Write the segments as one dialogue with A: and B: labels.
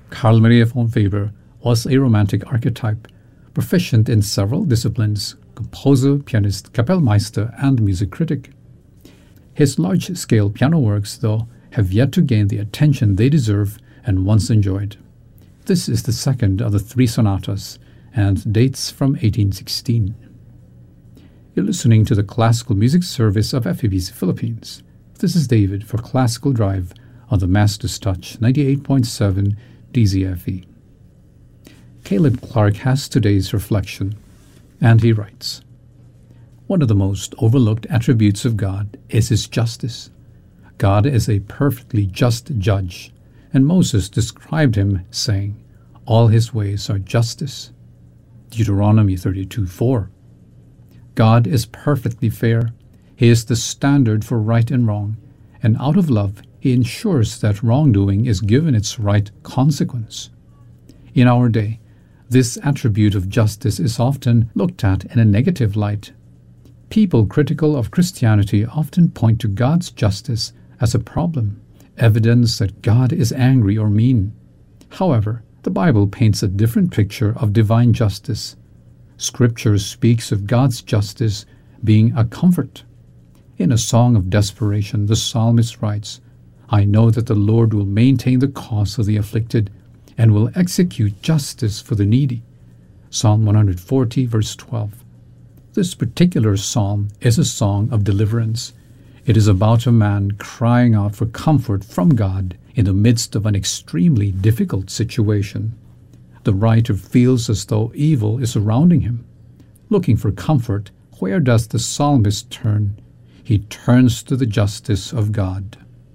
A: Carl Maria von Weber was a romantic archetype, proficient in several disciplines: composer, pianist, Kapellmeister, and music critic. His large-scale piano works, though, have yet to gain the attention they deserve and once enjoyed. This is the second of the three sonatas, and dates from 1816. You're listening to the Classical Music Service of FEBC Philippines. This is David for Classical Drive on the Master's Touch 98.7 DZFE. Caleb Clark has today's reflection, and he writes, "One of the most overlooked attributes of God is His justice. God is a perfectly just judge, and Moses described Him, saying, 'All His ways are justice.' Deuteronomy 32:4. God is perfectly fair. He is the standard for right and wrong, and out of love He ensures that wrongdoing is given its right consequence. In our day, this attribute of justice is often looked at in a negative light. People critical of Christianity often point to God's justice as a problem, evidence that God is angry or mean. However, the Bible paints a different picture of divine justice. Scripture speaks of God's justice being a comfort. In a song of desperation, the psalmist writes, 'I know that the Lord will maintain the cause of the afflicted and will execute justice for the needy.' Psalm 140, verse 12. This particular psalm is a song of deliverance. It is about a man crying out for comfort from God in the midst of an extremely difficult situation. The writer feels as though evil is surrounding him. Looking for comfort, where does the psalmist turn? He turns to the justice of God.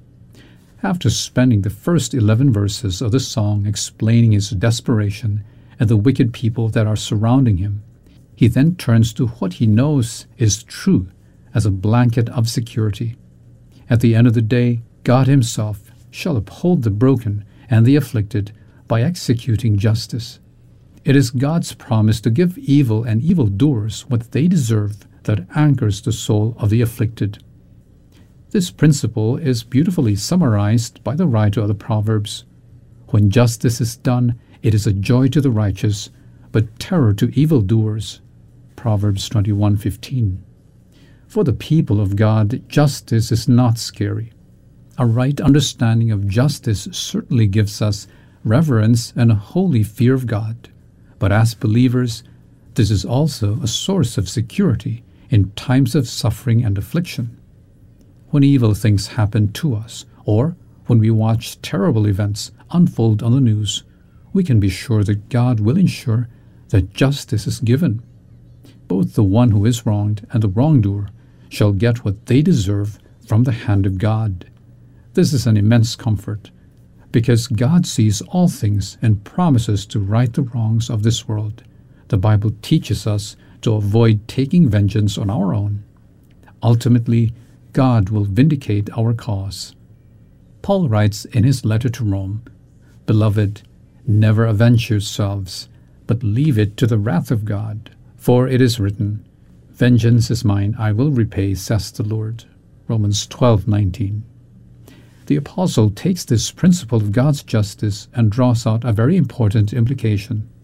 A: After spending the first 11 verses of the song explaining his desperation and the wicked people that are surrounding him, he then turns to what he knows is true as a blanket of security. At the end of the day, God Himself shall uphold the broken and the afflicted by executing justice. It is God's promise to give evil and evildoers what they deserve that anchors the soul of the afflicted. This principle is beautifully summarized by the writer of the Proverbs. When justice is done, it is a joy to the righteous, but terror to evildoers. Proverbs 21:15. For the people of God, justice is not scary. A right understanding of justice certainly gives us reverence and a holy fear of God. But as believers, this is also a source of security in times of suffering and affliction. When evil things happen to us, or when we watch terrible events unfold on the news, we can be sure that God will ensure that justice is given. Both the one who is wronged and the wrongdoer shall get what they deserve from the hand of God. This is an immense comfort, because God sees all things and promises to right the wrongs of this world. The Bible teaches us to avoid taking vengeance on our own. Ultimately, God will vindicate our cause. Paul writes in his letter to Rome, "Beloved, never avenge yourselves, but leave it to the wrath of God. For it is written, 'Vengeance is mine, I will repay, says the Lord.'" Romans 12:19. The apostle takes this principle of God's justice and draws out a very important implication.